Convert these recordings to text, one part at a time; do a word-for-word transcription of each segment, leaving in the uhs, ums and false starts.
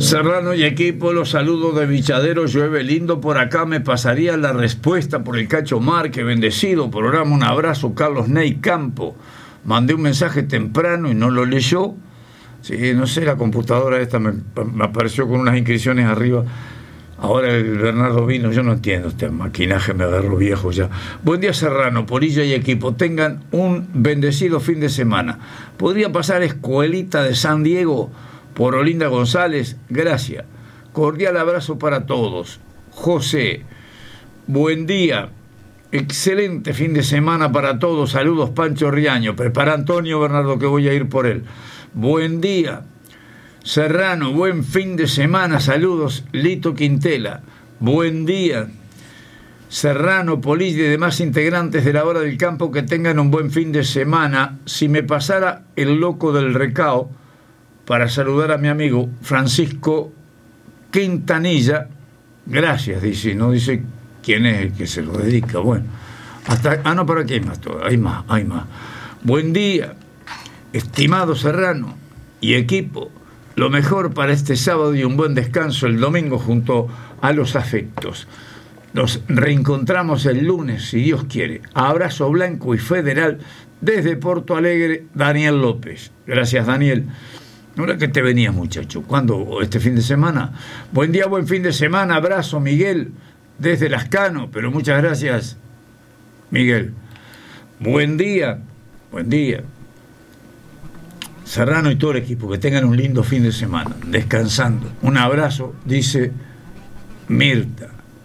Serrano y equipo, los saludos de Bichadero, llueve lindo por acá, me pasaría la respuesta por el Cacho Marque, bendecido programa, un abrazo, Carlos Ney Campo. Mandé un mensaje temprano y no lo leyó. Sí, no sé, la computadora esta me, me apareció con unas inscripciones arriba. Ahora el Bernardo vino, yo no entiendo este maquinaje, me agarro viejo ya. Buen día, Serrano, Polilla y equipo, tengan un bendecido fin de semana. ¿Podría pasar Escuelita de San Diego por Olinda González? Gracias. Cordial abrazo para todos. José, buen día. Excelente fin de semana para todos. Saludos, Pancho Riaño. Prepara Antonio, Bernardo, que voy a ir por él. Buen día. Serrano, buen fin de semana. Saludos, Lito Quintela. Buen día. Serrano, Polilla y demás integrantes de la Hora del Campo, que tengan un buen fin de semana. Si me pasara el loco del recao para saludar a mi amigo Francisco Quintanilla, gracias, dice, no dice quién es el que se lo dedica. Bueno, hasta, ah, no, por aquí hay más, todo, hay más, hay más. Buen día, estimado Serrano y equipo, lo mejor para este sábado y un buen descanso el domingo junto a los afectos. Nos reencontramos el lunes, si Dios quiere. Abrazo blanco y federal desde Porto Alegre, Daniel López. Gracias, Daniel. ¿No era que te venías, muchacho? ¿Cuándo? ¿Este fin de semana? Buen día, buen fin de semana. Abrazo, Miguel, desde Lascano. Pero muchas gracias, Miguel. Buen día, buen día. Serrano y todo el equipo, que tengan un lindo fin de semana, descansando. Un abrazo, dice Mirta.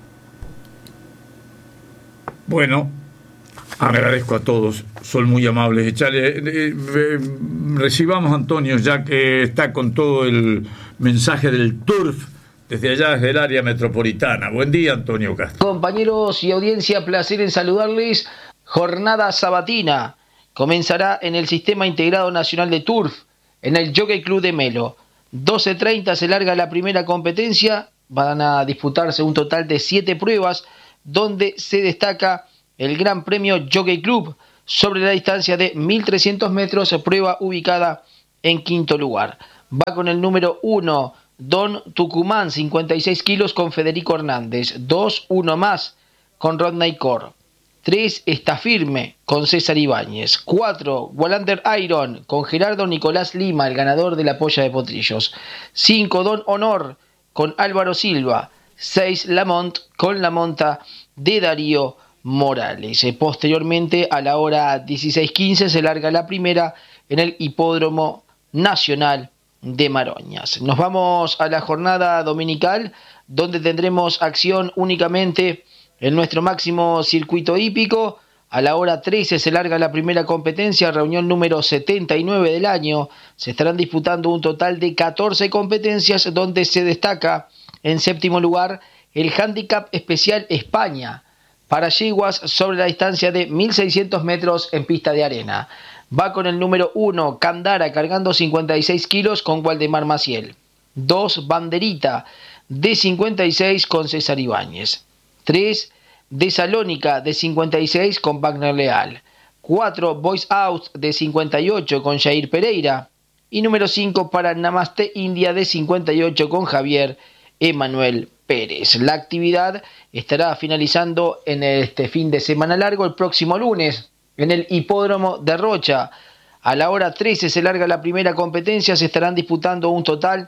Bueno, agradezco a todos, son muy amables. Echale, eh, eh, recibamos a Antonio, ya que está con todo el mensaje del turf desde allá, desde el área metropolitana. Buen día, Antonio Castro. Compañeros y audiencia, placer en saludarles. Jornada sabatina comenzará en el Sistema Integrado Nacional de Turf, en el Jockey Club de Melo. doce treinta se larga la primera competencia, van a disputarse un total de siete pruebas, donde se destaca el Gran Premio Jockey Club sobre la distancia de mil trescientos metros, prueba ubicada en quinto lugar. Va con el número uno, Don Tucumán, cincuenta y seis kilos, con Federico Hernández. dos, uno más, con Rodney Core. tres, Está Firme, con César Ibáñez. cuatro, Wallander Iron, con Gerardo Nicolás Lima, el ganador de la Polla de Potrillos. cinco, Don Honor, con Álvaro Silva. seis, Lamont, con la monta de Darío Morales. Posteriormente, a la hora dieciséis quince, se larga la primera en el Hipódromo Nacional de Maroñas. Nos vamos a la jornada dominical, donde tendremos acción únicamente en nuestro máximo circuito hípico. A la hora trece se larga la primera competencia, reunión número setenta y nueve del año. Se estarán disputando un total de catorce competencias, donde se destaca en séptimo lugar el Handicap Especial España para yeguas sobre la distancia de mil seiscientos metros en pista de arena. Va con el número uno, Candara, cargando cincuenta y seis kilos, con Waldemar Maciel. dos, Banderita, de cincuenta y seis, con César Ibáñez. tres, de Salónica, de cincuenta y seis, con Wagner Leal. cuatro, Boys Out, de cincuenta y ocho, con Jair Pereira. Y número cinco para Namaste India, de cincuenta y ocho, con Javier Emanuel Pérez. La actividad estará finalizando en este fin de semana largo, el próximo lunes, en el Hipódromo de Rocha. A la hora trece se larga la primera competencia, se estarán disputando un total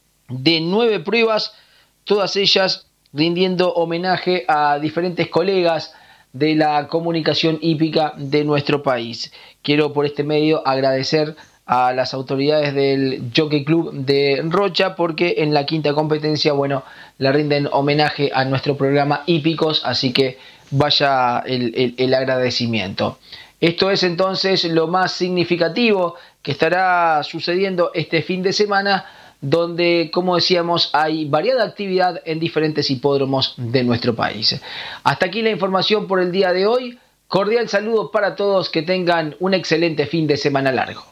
de nueve pruebas, todas ellas rindiendo homenaje a diferentes colegas de la comunicación hípica de nuestro país. Quiero por este medio agradecer a las autoridades del Jockey Club de Rocha, porque en la quinta competencia, bueno, le rinden homenaje a nuestro programa Hípicos, así que vaya el, el, el agradecimiento. Esto es entonces lo más significativo que estará sucediendo este fin de semana, donde, como decíamos, hay variada actividad en diferentes hipódromos de nuestro país. Hasta aquí la información por el día de hoy. Cordial saludo para todos, que tengan un excelente fin de semana largo.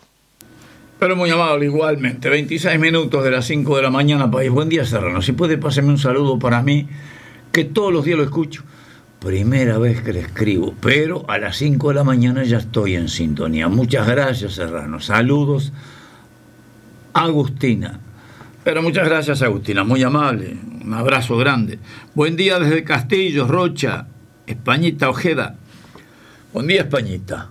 Pero muy amable igualmente. veintiséis minutos de las cinco de la mañana, país. Buen día, Serrano. Si puede, páseme un saludo para mí, que todos los días lo escucho. Primera vez que le escribo, pero a las cinco de la mañana ya estoy en sintonía. Muchas gracias, Serrano. Saludos, Agustina. Pero muchas gracias, Agustina, muy amable. Un abrazo grande. Buen día desde Castillo, Rocha, Españita Ojeda. Buen día, Españita.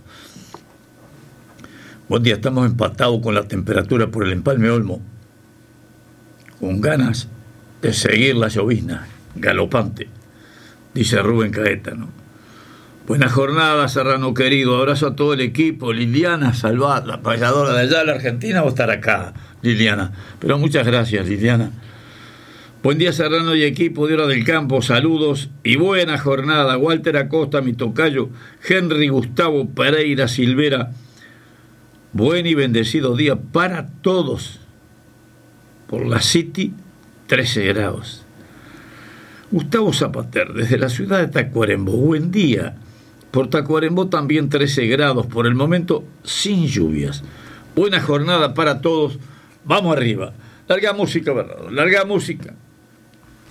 Buen día, estamos empatados con la temperatura por el empalme Olmo, con ganas de seguir la llovizna galopante, dice Rubén Caetano. Buena jornada, Serrano querido. Abrazo a todo el equipo. Liliana Salvat, la payadora de allá de la Argentina, va a estar acá, Liliana. Pero muchas gracias, Liliana. Buen día, Serrano y equipo de Hora del Campo. Saludos y buena jornada. Walter Acosta, mi tocayo. Henry Gustavo Pereira Silvera. Buen y bendecido día para todos. Por la City, trece grados. Gustavo Zapater, desde la ciudad de Tacuarembó. Buen día. Por Tacuarembó también trece grados, por el momento sin lluvias. Buena jornada para todos. Vamos arriba. Larga música, ¿verdad? Larga música.